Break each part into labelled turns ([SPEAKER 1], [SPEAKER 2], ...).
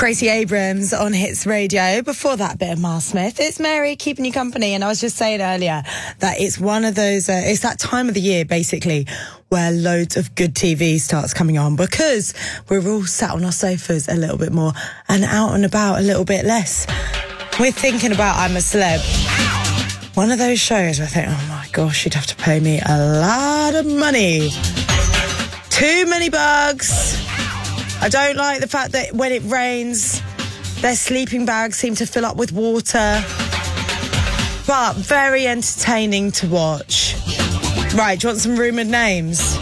[SPEAKER 1] Gracie Abrams on Hits Radio. Before that, bit of Miles Smith. It's Mary keeping you company. And I was just saying earlier that it's one of those, it's that time of the year, basically, where loads of good TV starts coming on because we're all sat on our sofas a little bit more and out and about a little bit less. We're thinking about I'm a Celeb. One of those shows where I think, oh my gosh, you'd have to pay me a lot of money. Too many bugs. I don't like the fact that when it rains, their sleeping bags seem to fill up with water. But very entertaining to watch. Right, do you want some rumoured names?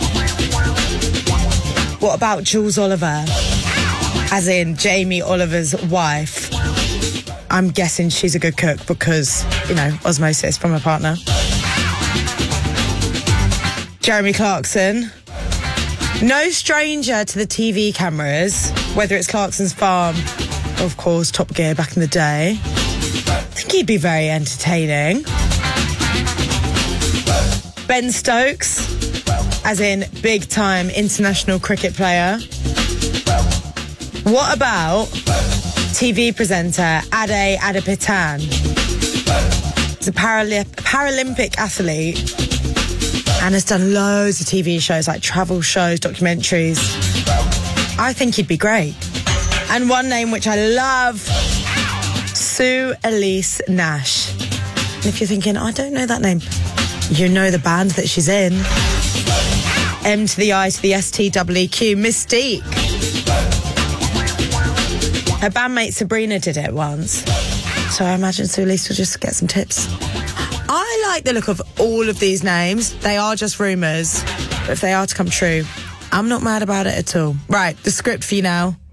[SPEAKER 1] What about Jules Oliver? As in Jamie Oliver's wife. I'm guessing she's a good cook because, you know, osmosis from her partner. Jeremy Clarkson. No stranger to the TV cameras, whether it's Clarkson's Farm or, of course, Top Gear back in the day. I think he'd be very entertaining. Ben Stokes, as in big-time international cricket player. What about TV presenter Ade Adepatan? He's a Paralympic athlete and has done loads of TV shows like travel shows, documentaries. I think he'd be great. And one name which I love, Sue Elise Nash. And if you're thinking, I don't know that name, you know the band that she's in. M to the I to the STEEQ, Mystique. Her bandmate Sabrina did it once. So I imagine Sue Elise will just get some tips. I like the look of all of these names. They are just rumours. But if they are to come true, I'm not mad about it at all. Right, the script for you now.